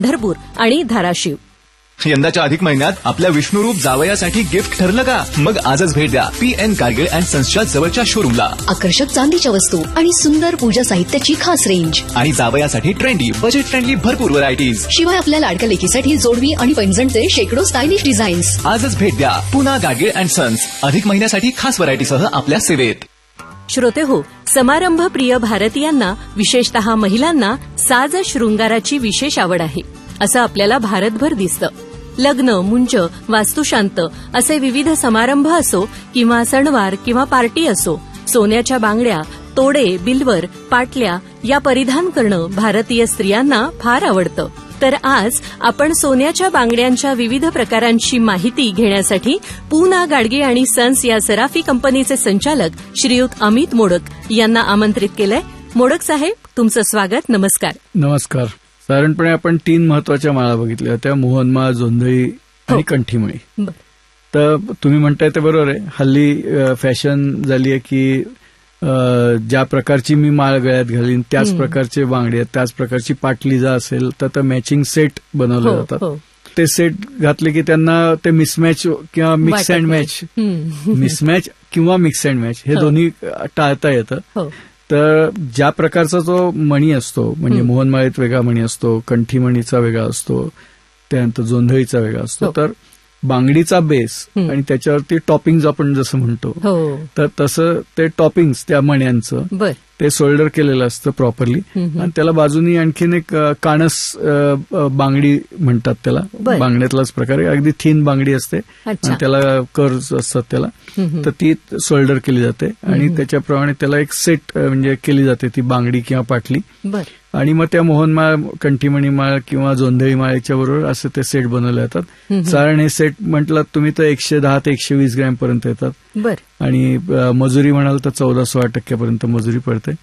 पंढरपूर आणि धाराशिव. यंदाच्या अधिक महिन्यात आपल्या विष्णुरूप जावयासाठी गिफ्ट ठरलं का? मग आजच भेट द्या पीएन कारगिल अँड सन्सच्या जवळच्या शोरूमला. आकर्षक चांदीच्या वस्तू आणि सुंदर पूजा साहित्याची खास रेंज आणि जावयासाठी ट्रेंडी बजेट फ्रेंडली भरपूर व्हरायटीज. शिवाय आपल्या लाडक्या लेकीसाठी जोडवी आणि पैंजणचे शेकडो स्टायलिश डिझाईन्स. आजच भेट द्या पुन्हा कारगिल अँड सन्स. अधिक महिन्यासाठी खास व्हरायटीसह आपल्या सेवेत. श्रोते हो, समारंभ प्रिय भारतीयांना, विशेषतः महिलांना साज शृंगाराची विशेष आवड आहे असं आपल्याला भारतभर दिसतं. लग्न, मुंज, वास्तुशांत असे विविध समारंभ असो किंवा सणवार किंवा पार्टी असो, सोन्याच्या बांगड्या, तोडे, बिल्वर, पाटल्या या परिधान करणं भारतीय स्त्रियांना फार आवडतं. तर आज आपण सोन्याच्या बांगड्यांच्या विविध प्रकारांची माहिती घेण्यासाठी पूना गाडगे आणि सन्स या सराफी कंपनीचे संचालक श्रीयुत अमित मोडक यांना आमंत्रित केलंय. मोडक साहेब, तुमचं स्वागत. नमस्कार. नमस्कार. साधारणपणे आपण 3 महत्वाच्या माळा बघितल्या होत्या, मोहनमाळ, जोंधळी आणि कंठीमणी. तर तुम्ही म्हणताय ते बरोबर आहे. हल्ली फॅशन झाली आहे की ज्या प्रकारची मी माळ गळ्यात घालीन त्याच प्रकारचे बांगडे, त्याच प्रकारची पाटली जा असेल तर मॅचिंग सेट बनवले जातात. ते सेट घातले की त्यांना ते मिसमॅच किंवा मिक्स अँड मॅच, मिसमॅच किंवा मिक्स अँड मॅच हे दोन्ही टाळता येतं. तर ज्या प्रकारचा जो मणी असतो, म्हणजे मोहनमाळीत वेगळा मणी असतो, कंठीमणीचा वेगळा असतो, त्यानंतर जोंधळीचा वेगळा असतो, तर बांगडीचा बेस आणि त्याच्यावरती टॉपिंग्स आपण जसं म्हणतो, तर तसं ते टॉपिंग्स त्या मण्यांचं ते सोल्डर केलेलं असतं प्रॉपरली. आणि त्याला बाजूनी आणखीन एक काणस बांगडी म्हणतात त्याला, बांगड्यातलाच प्रकार आहे. अगदी थीन बांगडी असते आणि त्याला कर्व्स असतात त्याला, तर ती सोल्डर केली जाते आणि त्याच्याप्रमाणे त्याला एक सेट म्हणजे केली जाते ती बांगडी किंवा पाटली. आणि मग त्या मोहनमाळ, कंठीमणी माळ किंवा जोंधळी माळेच्या बरोबर असे ते सेट बनवले जातात. साधारण हे सेट म्हटलं तुम्ही तर 110 ते 120 ग्रॅम पर्यंत येतात. आणि मजुरी म्हणाल तर 14-16% मजुरी पडते.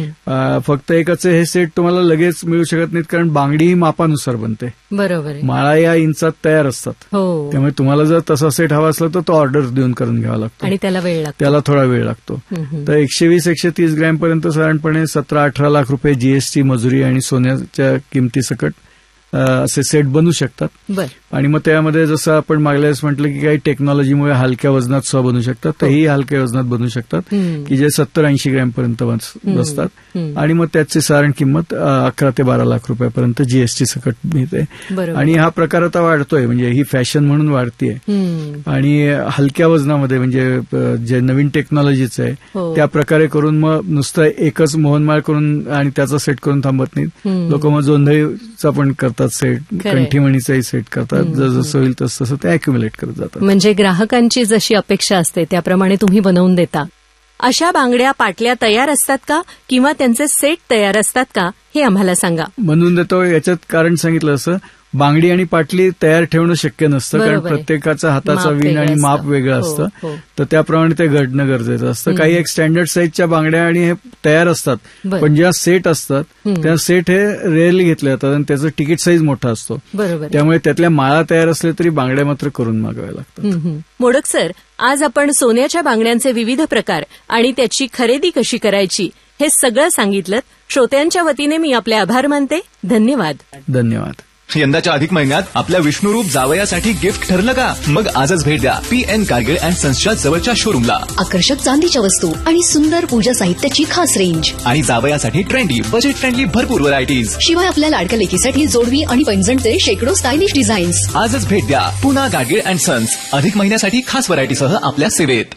फक्त एकच हे सेट तुम्हाला लगेच मिळू शकत नाहीत, कारण बांगडी ही मापानुसार बनते. बरोबर. माळा या इंचात तयार असतात. त्यामुळे तुम्हाला जर तसा सेट हवा असला तर तो ऑर्डर देऊन करून घ्यावा लागतो आणि त्याला थोडा वेळ लागतो. तर 120-130 ग्रॅम पर्यंत साधारणपणे 17-18 लाख रुपये जीएसटी, मजुरी आणि सोन्याच्या किमतीसकट असे सेट बनू शकतात. आणि मग त्यामध्ये जसं आपण मागल्या वेळेस म्हटलं की काही टेक्नॉलॉजीमुळे हलक्या वजनात सुद्धा बनू शकतात, तर ही हलक्या वजनात बनू शकतात की जे 70-80 ग्रॅम पर्यंत बसतात. आणि मग त्याची साधारण किंमत 11 ते 12 लाख रुपयापर्यंत जीएसटी सकट मिळते. आणि हा प्रकार आता वाढतोय, म्हणजे ही फॅशन म्हणून वाढतीये. आणि हलक्या वजनामध्ये म्हणजे जे नवीन टेक्नॉलॉजीचं आहे त्या प्रकारे करून मग नुसतं एकच मोहनमाळ करून आणि त्याचा सेट करून थांबत नाहीत. लोक मग जोंधळीचा पण करतात सेट, कंठीमणीचाही सेट करतात. जसं होईल तसं ते अॅक्युम्युलेट करत जातात. म्हणजे ग्राहकांची जशी अपेक्षा असते त्याप्रमाणे तुम्ही बनवून देता. अशा बांगड्या, पाटल्या तयार असतात का किंवा त्यांचे सेट तयार असतात का हे आम्हाला सांगा. बनवून देतो. याच्यात कारण सांगितलं असं, बांगडी आणि पाटली तयार ठेवणं शक्य नसतं, कारण प्रत्येकाचा हाताचा विण आणि माप वेगळं असतं. तर त्याप्रमाणे ते घडणं गरजेचं असतं. काही एक स्टँडर्ड साईजच्या बांगड्या आणि हे तयार असतात, पण ज्या सेट असतात त्या सेट हे रेअरली घेतले जातात आणि त्याचं तिकीट साईज मोठा असतो. त्यामुळे त्यातल्या माळा तयार असले तरी बांगड्या मात्र करून मागवाव्या लागतात. मोडक सर, आज आपण सोन्याच्या बांगड्यांचे विविध प्रकार आणि त्याची खरेदी कशी करायची हे सगळं सांगितलं. श्रोत्यांच्या वतीने मी आपले आभार मानते. धन्यवाद. धन्यवाद. यंदाच्या अधिक महिन्यात आपल्या विष्णुरूप जावयासाठी गिफ्ट ठरलं का? मग आजच भेट द्या पीएन कारगिल अँड सन्सच्या जवळच्या शोरूमला. आकर्षक चांदीच्या वस्तू आणि सुंदर पूजा साहित्याची खास रेंज आणि जावयासाठी ट्रेंडी बजेट फ्रेंडली भरपूर व्हरायटीज. शिवाय आपल्या लाडक्या लेकीसाठी जोडवी आणि पैंजणचे शेकडो स्टायलिश डिझाईन्स. आजच भेट द्या पुन्हा कारगिल अँड सन्स. अधिक महिन्यासाठी खास व्हरायटीसह आपल्या सेवेत.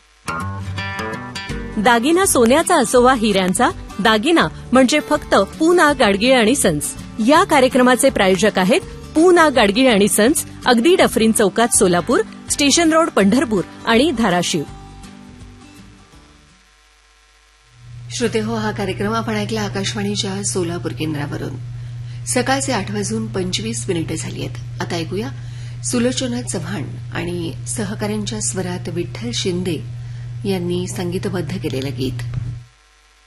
दागिना सोन्याचा असो वा हिऱ्यांचा, दागिना म्हणजे फक्त पूना गाडगे आणि सन्स. या कार्यक्रमाचे प्रायोजक आहेत पूना गाडगे आणि सन्स, अगदी डफरीन चौकात सोलापूर, स्टेशन रोड पंढरपूर आणि धाराशिव. श्रोतेहो, हा कार्यक्रम आपण ऐकला आकाशवाणीच्या सोलापूर केंद्रावरून. सकाळचे 8:25 झाली आहेत. आता ऐकूया सुलोचना चव्हाण आणि सहकाऱ्यांच्या स्वरात विठ्ठल शिंदे यांनी संगीतबद्ध केलेलं गीत.